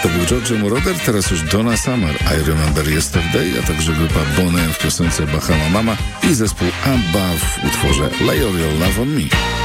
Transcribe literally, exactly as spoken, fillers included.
To był Giorgio Moroder, teraz już Donna Summer, I Remember Yesterday, a także grupa Bon M w piosence Bahama Mama i zespół ABBA w utworze Lay Your Love on Me.